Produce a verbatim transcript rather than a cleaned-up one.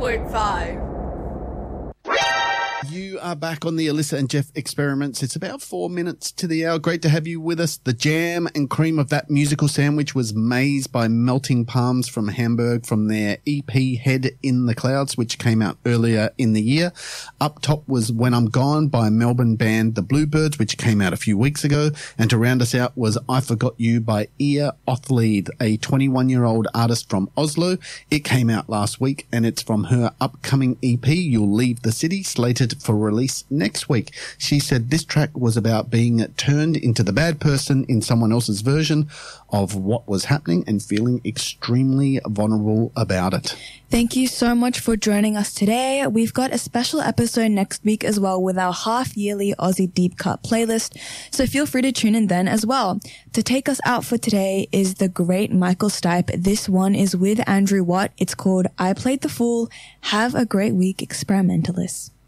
point five. You are back on the Alyssa and Jeff Experiments. It's about four minutes to the hour. Great to have you with us. The jam and cream of that musical sandwich was Maze by Melting Palms from Hamburg from their E P Head in the Clouds, which came out earlier in the year. Up top was When I'm Gone by Melbourne band The Bluebirds, which came out a few weeks ago. And to round us out was I Forgot You by Ia Othlead, a twenty-one-year-old artist from Oslo. It came out last week, and it's from her upcoming E P, You'll Leave the City, slated for release next week. She said this track was about being turned into the bad person in someone else's version of what was happening and feeling extremely vulnerable about it. Thank you so much for joining us today. We've got a special episode next week as well with our half-yearly Aussie Deep Cut playlist, so feel free to tune in then as well. To take us out for today is the great Michael Stipe. This one is with Andrew Watt. It's called I Played the Fool. Have a great week, experimentalists.